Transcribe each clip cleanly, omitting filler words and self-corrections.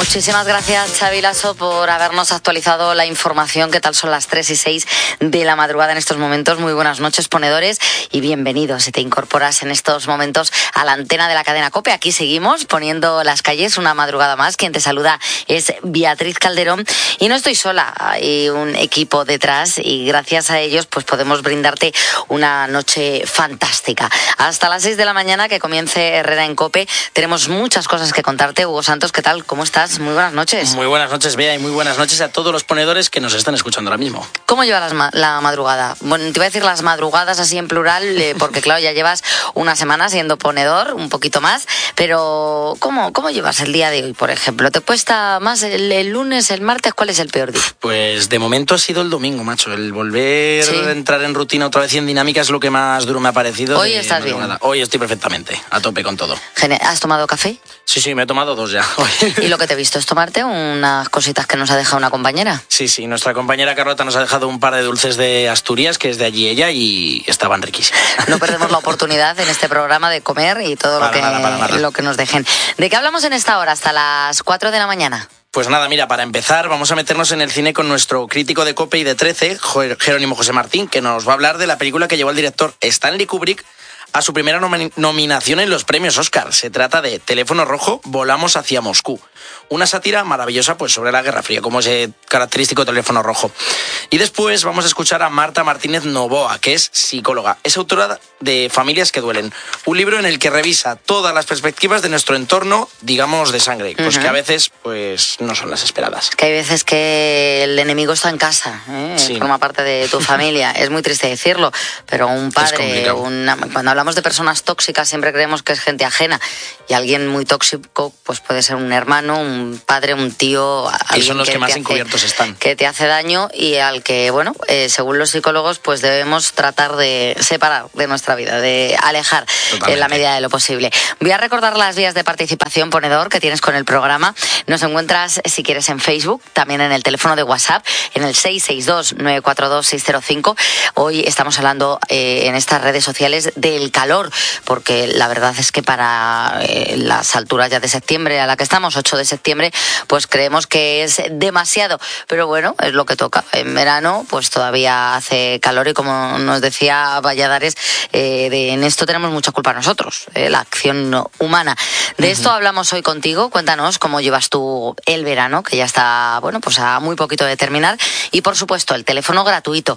Muchísimas gracias, Xavi Lasso, por habernos actualizado la información. ¿Qué tal? Son las 3:06 de la madrugada en estos momentos. Muy buenas noches, ponedores, y bienvenidos si te incorporas en estos momentos a la antena de la cadena COPE. Aquí seguimos poniendo las calles una madrugada más. Quien te saluda es Beatriz Calderón y no estoy sola. Hay un equipo detrás y gracias a ellos pues podemos brindarte una noche fantástica. Hasta las 6 de la mañana que comience Herrera en COPE. Tenemos muchas cosas que contarte. Hugo Santos, ¿qué tal? ¿Cómo estás? Muy buenas noches. Muy buenas noches, Bea, y muy buenas noches a todos los ponedores que nos están escuchando ahora mismo. ¿Cómo llevas la madrugada? Bueno, te iba a decir las madrugadas así en plural, porque claro, ya llevas una semana siendo ponedor, un poquito más, pero ¿cómo llevas el día de hoy, por ejemplo? ¿Te cuesta más el lunes, el martes? ¿Cuál es el peor día? Pues de momento ha sido el domingo, macho. El volver a entrar en rutina otra vez y en dinámica es lo que más duro me ha parecido. Hoy estás bien. Hoy estoy perfectamente, a tope con todo. ¿Has tomado café? Sí, me he tomado 2 ya. ¿Y lo que te he visto es tomarte unas cositas que nos ha dejado una compañera? Sí, nuestra compañera Carlota nos ha dejado un par de dulces de Asturias, que es de allí ella, y estaban riquísimos. No perdemos la oportunidad en este programa de comer y todo lo que nos dejen. ¿De qué hablamos en esta hora hasta las 4 de la mañana? Pues nada, mira, para empezar vamos a meternos en el cine con nuestro crítico de COPE y de 13, Jerónimo José Martín, que nos va a hablar de la película que llevó al director Stanley Kubrick a su primera nominación en los premios Oscar. Se trata de Teléfono Rojo, Volamos hacia Moscú. Una sátira maravillosa pues sobre la Guerra Fría, como ese característico teléfono rojo. Y después vamos a escuchar a Marta Martínez Novoa, que es psicóloga. Es autora de Familias que duelen, un libro en el que revisa todas las perspectivas de nuestro entorno, digamos, de sangre, pues que a veces pues no son las esperadas. Que hay veces que el enemigo está en casa, Sí. Forma parte de tu familia. Es muy triste decirlo, pero un padre, cuando hablamos de personas tóxicas siempre creemos que es gente ajena, y alguien muy tóxico pues puede ser un hermano, un padre, un tío, alguien que son los que más encubiertos están, que te hace daño y al que, según los psicólogos, pues debemos tratar de separar de nuestra vida, de alejar. Totalmente. En la medida de lo posible. Voy a recordar las vías de participación, ponedor, que tienes con el programa. Nos encuentras, si quieres, en Facebook, también en el teléfono de WhatsApp, en el 662-942-605. Hoy estamos hablando en estas redes sociales del calor, porque la verdad es que para las alturas ya de septiembre a la que estamos, 8 de septiembre, pues creemos que es demasiado, pero bueno, es lo que toca. En verano pues todavía hace calor y como nos decía Valladares, en esto tenemos mucha culpa nosotros, la acción humana. De esto hablamos hoy contigo. Cuéntanos cómo llevas tú el verano, que ya está, pues a muy poquito de terminar, y por supuesto el teléfono gratuito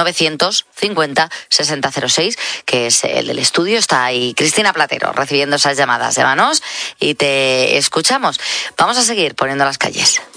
950-6006, que es el del estudio. Está ahí Cristina Platero recibiendo esas llamadas. Llámanos y te escuchamos. Vamos a seguir poniendo las calles.